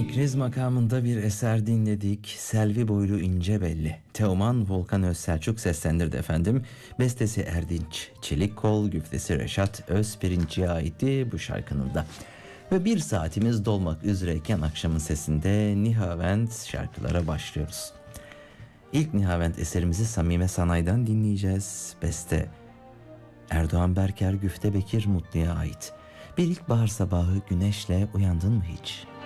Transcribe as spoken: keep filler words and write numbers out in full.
Kriz makamında bir eser dinledik. Selvi boylu ince belli. Teoman Volkan Özselçuk seslendirdi efendim. Bestesi Erdinç Çelikkol, güftesi Reşat Özpirinç'e aitti bu şarkının da. Ve bir saatimiz dolmak üzereyken akşamın sesinde Nihavent şarkılara başlıyoruz. İlk Nihavent eserimizi Samime Sanay'dan dinleyeceğiz. Beste Erdoğan Berker, güfte Bekir Mutlu'ya ait. Bir ilkbahar sabahı güneşle uyandın mı hiç?